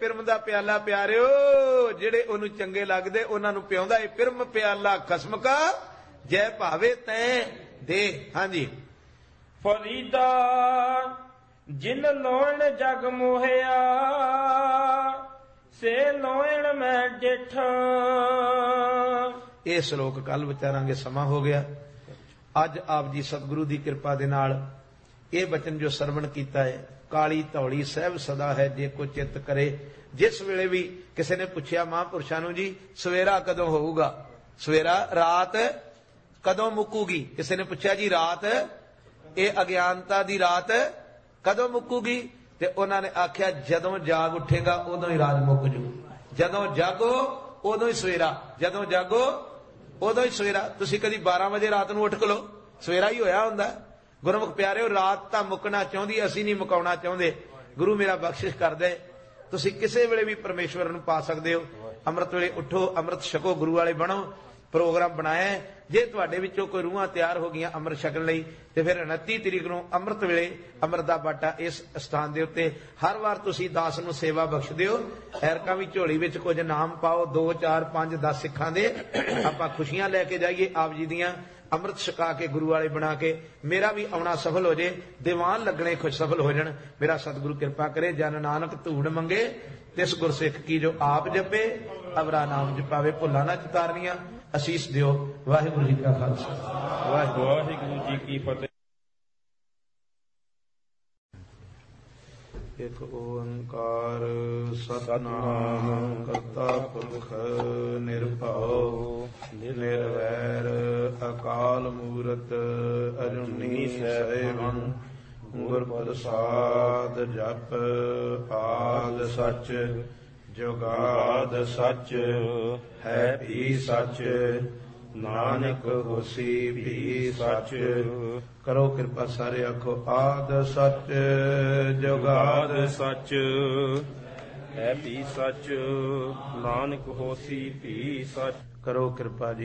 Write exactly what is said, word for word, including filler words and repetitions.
पिरम दा प्याला प्यारिओ जेड़े ओनू चंगे लगदे उन्हां नू पिआउंदा ए पिरम प्याला खसम का जै भावे तैं दे। हाँ जी। फरीदा जिन लोण जग मोहिया से लोण मैं डिठ। ਇਹ ਸ਼ਲੋਕ ਕੱਲ ਵਿਚਾਰਾਂਗੇ, ਸਮਾਂ ਹੋ ਗਿਆ। ਅੱਜ ਆਪ ਜੀ ਸਤਿਗੁਰੂ ਦੀ ਕਿਰਪਾ ਦੇ ਨਾਲ ਇਹ ਬਚਨ ਜੋ ਸਰਵਣ ਕੀਤਾ ਹੈ, ਕਾਲੀ ਧੌਲੀ ਸਹਿਬ ਸਦਾ ਹੈ ਜੇ ਕੋ ਚਿੱਤ ਕਰੇ। ਜਿਸ ਵੇਲੇ ਵੀ ਕਿਸੇ ਨੇ ਪੁੱਛਿਆ ਮਹਾਂਪੁਰਸ਼ਾਂ ਨੂੰ ਜੀ ਸਵੇਰਾ ਕਦੋਂ ਹੋਊਗਾ, ਸਵੇਰਾ ਰਾਤ ਕਦੋਂ ਮੁੱਕੂਗੀ, ਕਿਸੇ ਨੇ ਪੁੱਛਿਆ ਜੀ ਰਾਤ ਇਹ ਅਗਿਆਨਤਾ ਦੀ ਰਾਤ ਕਦੋਂ ਮੁੱਕੂਗੀ, ਤੇ ਉਹਨਾਂ ਨੇ ਆਖਿਆ ਜਦੋਂ ਜਾਗ ਉੱਠੇਗਾ ਉਦੋਂ ਹੀ ਰਾਤ ਮੁੱਕ ਜੂ। ਜਦੋਂ ਜਾਗੋ ਉਦੋਂ ਹੀ ਸਵੇਰਾ, ਜਦੋਂ ਜਾਗੋ ਉਦੋਂ ਹੀ ਸਵੇਰਾ। ਤੁਸੀਂ ਕਦੀ ਬਾਰਾਂ ਵਜੇ ਰਾਤ ਨੂੰ ਉੱਠ ਖਲੋ, ਸਵੇਰਾ ਹੀ ਹੋਇਆ ਹੁੰਦਾ। ਗੁਰਮੁਖ ਪਿਆਰਿਓ, ਰਾਤ ਤਾਂ ਮੁੱਕਣਾ ਚਾਹੁੰਦੀ, ਅਸੀਂ ਨਹੀਂ ਮੁਕਾਉਣਾ ਚਾਹੁੰਦੇ। ਗੁਰੂ ਮੇਰਾ ਬਖਸ਼ਿਸ਼ ਕਰਦੇ, ਤੁਸੀਂ ਕਿਸੇ ਵੇਲੇ ਵੀ ਪਰਮੇਸ਼ਵਰ ਨੂੰ ਪਾ ਸਕਦੇ ਹੋ। ਅੰਮ੍ਰਿਤ ਵੇਲੇ ਉੱਠੋ, ਅੰਮ੍ਰਿਤ ਛਕੋ, ਗੁਰੂ ਵਾਲੇ ਬਣੋ। ਪ੍ਰੋਗਰਾਮ ਬਣਾਇਆ, ਜੇ ਤੁਹਾਡੇ ਵਿੱਚੋਂ ਕੋਈ ਰੂਹਾਂ ਤਿਆਰ ਹੋ ਗਈਆਂ ਅੰਮ੍ਰਿਤ ਛਕਣ ਲਈ, ਤੇ ਫਿਰ ਉਨੱਤੀ ਤਰੀਕ ਨੂੰ ਅੰਮ੍ਰਿਤ ਵੇਲੇ ਅੰਮ੍ਰਿਤ ਦਾ ਬਾਟਾ ਇਸ ਸਥਾਨ ਦੇ ਉੱਤੇ ਹਰ ਵਾਰ ਤੁਸੀਂ ਦਾਸ ਨੂੰ ਸੇਵਾ ਬਖਸ਼ ਦਿਓ। ਐਰਕਾਂ ਵੀ ਝੋਲੀ ਵਿੱਚ ਕੁਝ ਨਾਮ ਪਾਓ, ਦੋ ਚਾਰ ਪੰਜ ਦਸ ਸਿੱਖਾਂ ਦੇ, ਆਪਾਂ ਖੁਸ਼ੀਆਂ ਲੈ ਕੇ ਜਾਈਏ ਆਪ ਜੀ ਦੀਆਂ, ਅੰਮ੍ਰਿਤ ਛਕਾ ਕੇ ਗੁਰੂ ਵਾਲੇ ਬਣਾ ਕੇ। ਮੇਰਾ ਵੀ ਆਉਣਾ ਸਫਲ ਹੋ ਜੇ, ਦੀਵਾਨ ਲੱਗਣੇ ਖੁਸ਼ ਸਫਲ ਹੋ ਜਾਣ। ਮੇਰਾ ਸਤਿਗੁਰੂ ਕਿਰਪਾ ਕਰੇ। ਜਨ ਨਾਨਕ ਧੂੜ ਮੰਗੇ ਤਿਸ ਗੁਰਸਿੱਖ ਕੀ ਜੋ ਆਪ ਜਪੇ, ਅਵਰਾ ਨਾਮ ਜਪਾਵੇ। ਭੁੱਲਾਂ ਨਾ ਚਿਤਾਰਨੀਆਂ। ਅਸੀਸ ਦਿਓ। ਵਾਹਿਗੁਰੂ ਜੀ ਕਾ ਖਾਲਸਾ, ਵਾਹਿਗੁਰੂ ਜੀ ਕੀ ਫਤਿਹ। ਇਕ ਓੰਕਾਰ ਸਤਿਨਾਮ ਕਰਤਾ ਪੁਰਖ ਨਿਰਭਉ ਨਿਰਵੈਰ ਅਕਾਲ ਮੂਰਤ ਅਜੂਨੀ ਸੈਭੰ ਗੁਰ ਪ੍ਰਸਾਦ ਜਪ ਆਦ ਸਚ ਜੁਗਾਦ ਸਚ ਹੈ ਵੀ ਸਚ ਨਾਨਕ ਹੋਸੀ ਵੀ ਸਚ। ਕਰੋ ਕਿਰਪਾ ਸਾਰੇ ਆਖੋ ਆਦ ਸਚ ਜੁਗਾਦ ਸਚ ਹੈ ਵੀ ਸਚ ਨਾਨਕ ਹੋਸੀ ਵੀ ਸਚ। ਕਰੋ ਕਿਰਪਾ ਜੀ।